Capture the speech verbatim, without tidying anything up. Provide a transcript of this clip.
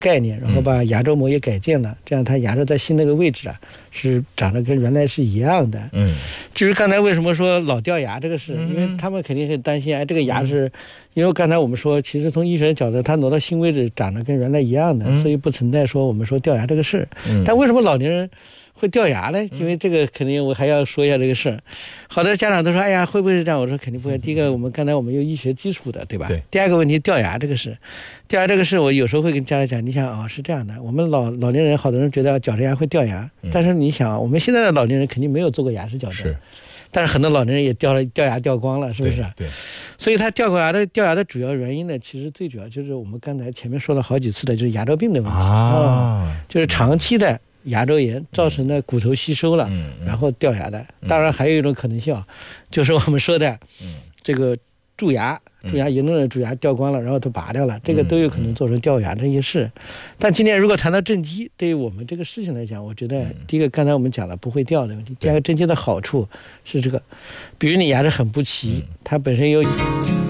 概念，然后把牙周膜也改建了，嗯、这样它牙周在新那个位置啊是长得跟原来是一样的。 嗯， 至于刚才为什么说老掉牙这个事，嗯、因为他们肯定很担心，哎，这个牙是，嗯、因为刚才我们说，其实从医学角度，它挪到新位置长得跟原来一样的，嗯、所以不存在说我们说掉牙这个事。嗯、但为什么老年人会掉牙呢？因为这个肯定我还要说一下这个事儿。好多家长都说，哎呀，会不会是这样？我说肯定不会。第一个，我们刚才我们有医学基础的，对吧？ 对。 第二个问题，掉牙这个事，掉牙这个事，我有时候会跟家长讲，你想啊、哦，是这样的，我们老老年人好多人觉得矫正牙会掉牙，嗯、但是你想，我们现在的老年人肯定没有做过牙齿矫正， 是。 但是很多老年人也掉了掉牙掉光了，是不是？ 对。对， 所以他掉过牙的掉牙的主要原因呢，其实最主要就是我们刚才前面说了好几次的，就是牙周病的问题啊、哦，就是长期的牙周炎造成的骨头吸收了，嗯、然后掉牙的。当然还有一种可能性啊，就是我们说的，嗯、这个蛀牙。蛀牙严重的蛀牙掉光了，然后都拔掉了，这个都有可能造成掉牙这些事。但今天如果谈到正畸，对于我们这个事情来讲，我觉得第一个刚才我们讲了不会掉的问题，第二个正畸的好处是这个，比如你牙齿很不齐，它本身有。